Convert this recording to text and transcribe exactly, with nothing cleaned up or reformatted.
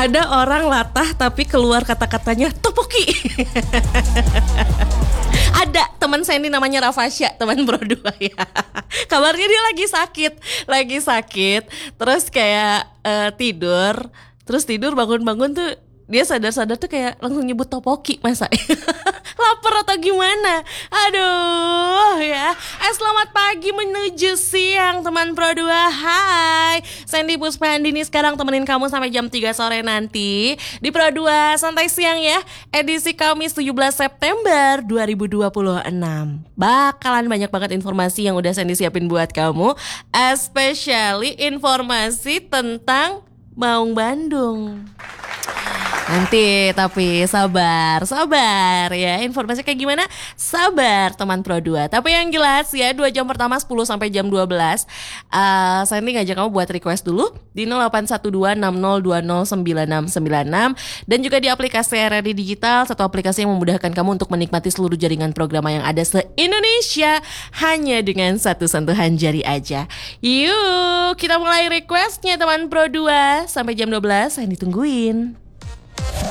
Ada orang latah tapi keluar kata-katanya topoki. Ada teman saya ini namanya Rafasya, teman Pro dua ya. Kabarnya dia lagi sakit, lagi sakit. Terus kayak uh, tidur, terus tidur bangun-bangun tuh dia sadar-sadar tuh kayak langsung nyebut topoki, masa lapar atau gimana? Aduh ya. Eh, selamat pagi menuju siang teman Pro dua. Hai, Sandy Puspahandini sekarang temenin kamu sampai jam tiga sore nanti di Pro dua Santai Siang ya. Edisi Kamis tujuh belas September dua ribu dua puluh enam. Bakalan banyak banget informasi yang udah Sandy siapin buat kamu, especially informasi tentang Maung Bandung. Nanti tapi sabar, sabar ya. Informasi kayak gimana? Sabar teman Pro dua. Tapi yang jelas ya, dua jam pertama sepuluh sampai jam dua belas uh, saya nih ngajak kamu buat request dulu di nol delapan satu dua enam nol dua nol sembilan enam sembilan enam. Dan juga di aplikasi R R I Digital, satu aplikasi yang memudahkan kamu untuk menikmati seluruh jaringan program yang ada se-Indonesia hanya dengan satu sentuhan jari aja. Yuk kita mulai requestnya teman Pro dua. Sampai jam dua belas saya ditungguin.